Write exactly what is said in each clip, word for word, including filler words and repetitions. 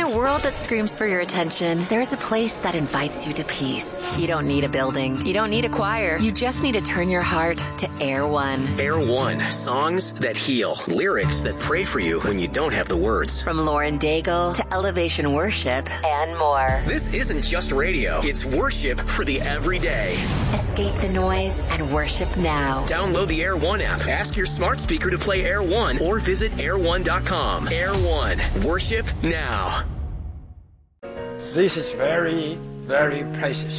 a world that screams for your attention, there's a place that invites you to peace. You don't need a building. You don't need a choir. You just need to turn your heart to Air One. Air One. Songs that heal. Lyrics that pray for you when you don't have the words. From Lauren Daigle to Elevation Worship and more. This isn't just radio. It's worship for the everyday. Escape the noise and worship now. Download the Air One app. Ask your smart speaker to play Air One or visit air one dot com. Air One. Worship now. This is very, very precious.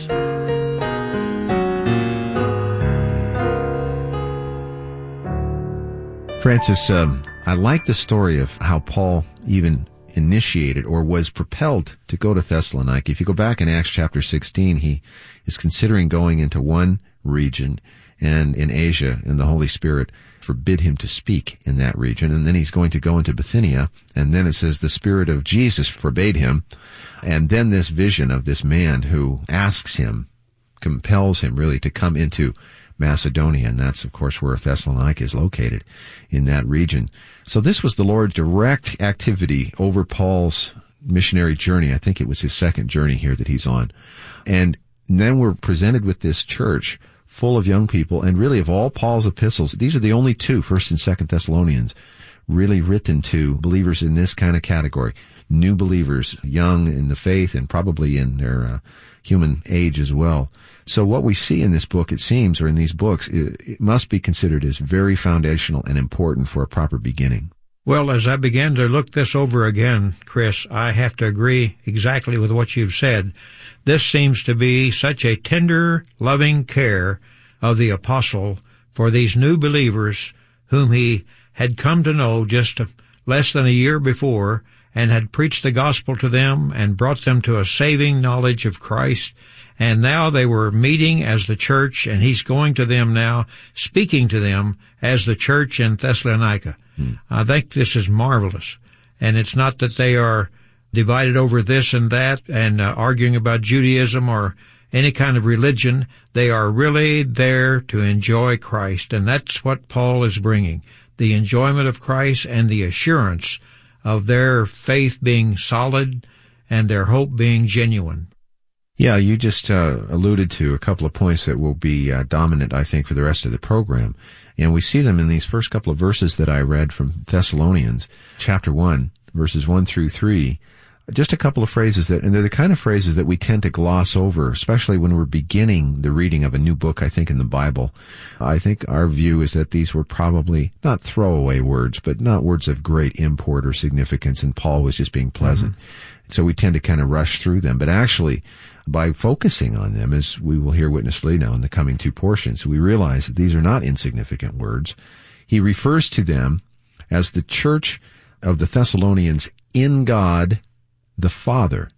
Francis, um, I like the story of how Paul even initiated or was propelled to go to Thessalonica. If you go back in Acts chapter sixteen, he is considering going into one region and in Asia, and the Holy Spirit forbid him to speak in that region. And then he's going to go into Bithynia, and then it says the Spirit of Jesus forbade him. And then this vision of this man who asks him, compels him really to come into Macedonia, and that's of course where Thessalonica is located in that region. So this was the Lord's direct activity over Paul's missionary journey. I think it was his second journey here that he's on. And then we're presented with this church full of young people, and really of all Paul's epistles, these are the only two, First and Second Thessalonians, really written to believers in this kind of category. New believers, young in the faith and probably in their uh, human age as well. So what we see in this book, it seems, or in these books, it, it must be considered as very foundational and important for a proper beginning. Well, as I began to look this over again, Chris, I have to agree exactly with what you've said. This seems to be such a tender, loving care of the apostle for these new believers whom he had come to know just less than a year before and had preached the gospel to them and brought them to a saving knowledge of Christ. And now they were meeting as the church, and he's going to them now, speaking to them as the church in Thessalonica. Hmm. I think this is marvelous. And it's not that they are divided over this and that and uh, arguing about Judaism or any kind of religion. They are really there to enjoy Christ, and that's what Paul is bringing, the enjoyment of Christ and the assurance of their faith being solid and their hope being genuine. Yeah, you just uh, alluded to a couple of points that will be uh, dominant, I think, for the rest of the program. And we see them in these first couple of verses that I read from Thessalonians, chapter one, verses one through three. Just a couple of phrases that, and they're the kind of phrases that we tend to gloss over, especially when we're beginning the reading of a new book, I think, in the Bible. I think our view is that these were probably not throwaway words, but not words of great import or significance, and Paul was just being pleasant. Mm-hmm. So we tend to kind of rush through them. But actually, by focusing on them, as we will hear Witness Lee now in the coming two portions, we realize that these are not insignificant words. He refers to them as the church of the Thessalonians in God the Father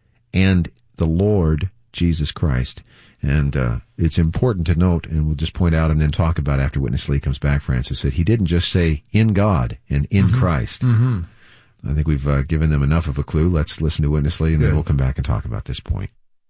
and the Lord Jesus Christ. And uh, it's important to note, and we'll just point out and then talk about after Witness Lee comes back, Francis, that he didn't just say in God and in mm-hmm. Christ. Mm-hmm. I think we've uh, given them enough of a clue. Let's listen to Witness Lee, and Good. Then we'll come back and talk about this point.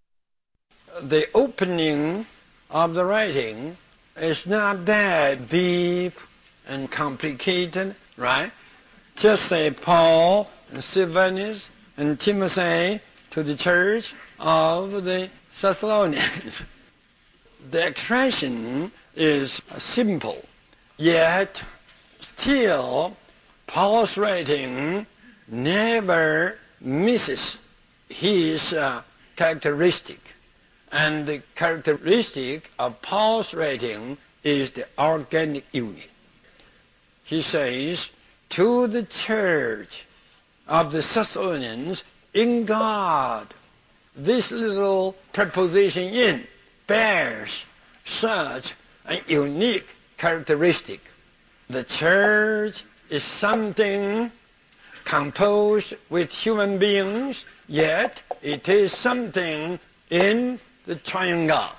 The opening of the writing is not that deep and complicated, right? Just say Paul and Silvanus and Timothy to the church of the Thessalonians. The expression is simple, yet still Paul's writing never misses his uh, characteristic. And the characteristic of Paul's writing is the organic union. He says, to the church of the Thessalonians in God. This little preposition in bears such a unique characteristic. The church is something composed with human beings, yet it is something in the triune God.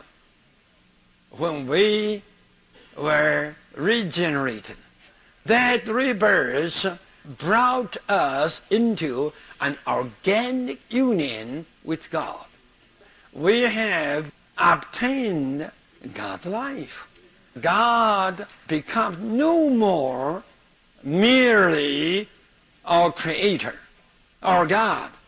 When we were regenerated, that rebirth brought us into an organic union with God. We have obtained God's life. God becomes no more merely our Creator, our God.